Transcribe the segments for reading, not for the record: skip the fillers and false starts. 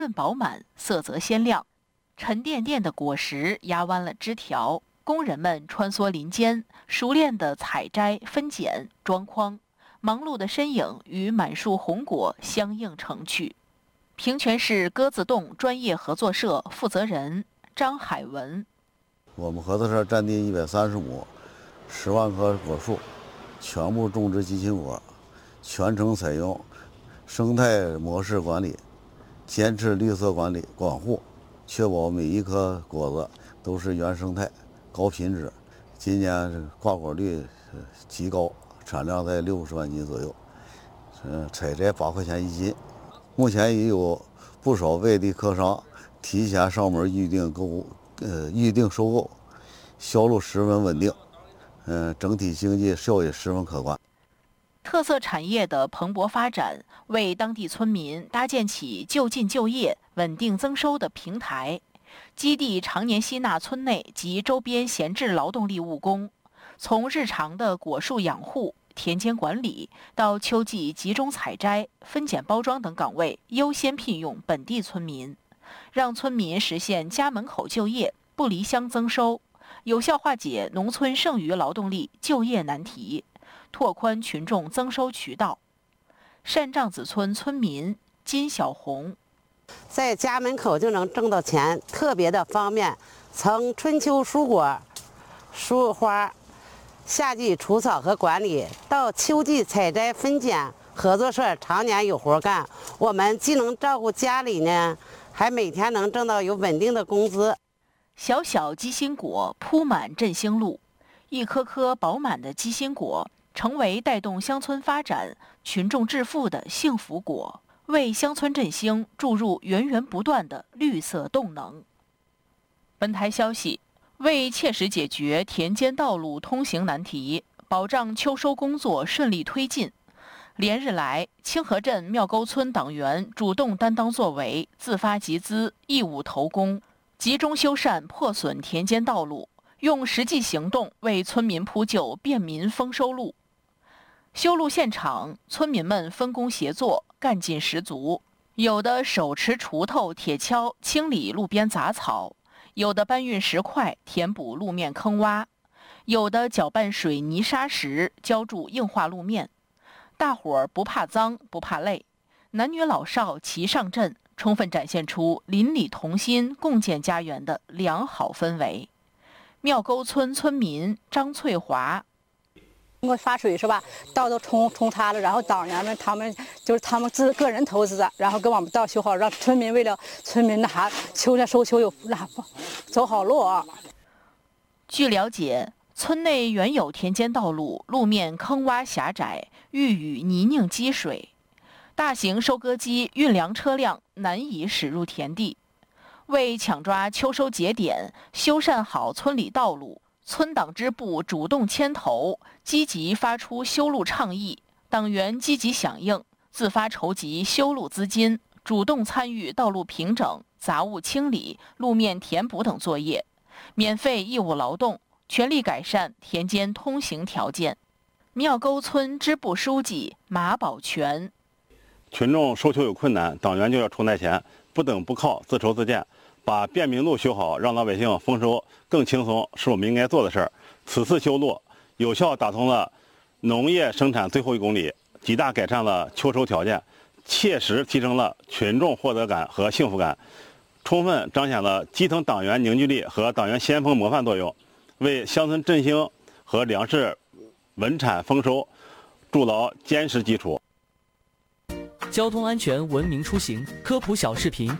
润饱满，色泽鲜亮。沉甸甸的果实压弯了枝条，工人们穿梭林间，熟练地采摘、分拣、装筐，忙碌的身影与满树红果相映成趣。平泉市鸽子洞专业合作社负责人张海文： 我们合作社占地130亩，10万棵果树，全部种植鸡心果，全程采用生态模式管理，坚持绿色管理管护，确保每一颗果子都是原生态、高品质。今年挂果率极高，产量在60万斤左右，采摘8块钱1斤。目前已有不少外地客商提前上门预定收购，销路十分稳定，整体经济效益十分可观。 特色产业的蓬勃发展，为当地村民搭建起就近就业、稳定增收的平台。基地常年吸纳村内及周边闲置劳动力务工，从日常的果树养护、田间管理到秋季集中采摘、分拣包装等岗位，优先聘用本地村民，让村民实现家门口就业、不离乡增收，有效化解农村剩余劳动力就业难题，拓宽群众增收渠道。单丈子村村民金小红： 在家门口就能挣到钱，特别的方便。从春秋蔬果、蔬花、夏季除草和管理，到秋季采摘分拣，合作社常年有活干。我们既能照顾家里呢，还每天能挣到有稳定的工资。 小小鸡心果铺满振兴路，一颗颗饱满的鸡心果成为带动乡村发展、群众致富的幸福果，为乡村振兴注入源源不断的绿色动能。本台消息，为切实解决田间道路通行难题，保障秋收工作顺利推进，连日来，清河镇庙沟村党员主动担当作为，自发集资，义务投工，集中修缮破损田间道路，用实际行动为村民铺就便民丰收路。修路现场，村民们分工协作，干劲十足。有的手持锄头、铁锹清理路边杂草，有的搬运石块填补路面坑洼，有的搅拌水泥沙石浇筑硬化路面。大伙儿不怕脏，不怕累，男女老少齐上阵，充分展现出邻里同心、共建家园的良好氛围。庙沟村村民张翠华： 通过发水是吧，道都冲塌了，然后党员们他们个人投资，然后跟我们道修好，让村民为了村民秋天收秋有走好路啊。 据了解，村内原有田间道路路面坑洼狭窄，遇雨泥泞积水，大型收割机运粮车辆难以驶入田地。为抢抓秋收节点，修缮好村里道路，村党支部主动牵头，积极发出修路倡议，党员积极响应，自发筹集修路资金，主动参与道路平整、杂物清理、路面填补等作业，免费义务劳动，全力改善田间通行条件。庙沟村支部书记马宝全： 群众收秋有困难，党员就要出耐钱，不等不靠，自筹自建，把便民路修好，让老百姓丰收更轻松，是我们应该做的事儿。此次修路有效打通了农业生产最后1公里，极大改善了秋收条件，切实提升了群众获得感和幸福感，充分彰显了基层党员凝聚力和党员先锋模范作用，为乡村振兴和粮食稳产丰收筑牢坚实基础。 交通安全文明出行科普小视频。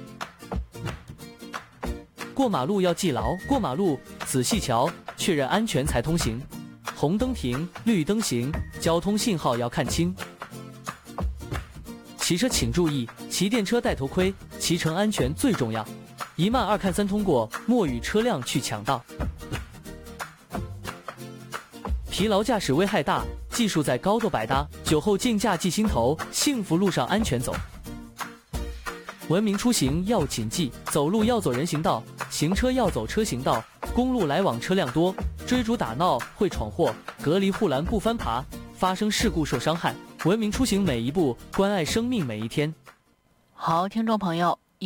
过马路要记牢，过马路仔细瞧，确认安全才通行。红灯停，绿灯行，交通信号要看清。骑车请注意，骑电车戴头盔，骑乘安全最重要。1慢2看3通过，莫与车辆去抢道。疲劳驾驶危害大，技术在高度百搭，酒后竞驾记心头，幸福路上安全走。文明出行要谨记，走路要走人行道，行车要走车行道，公路来往车辆多，追逐打闹会闯祸，隔离护栏不翻爬，发生事故受伤害。文明出行每一步，关爱生命每一天。 好，听众朋友，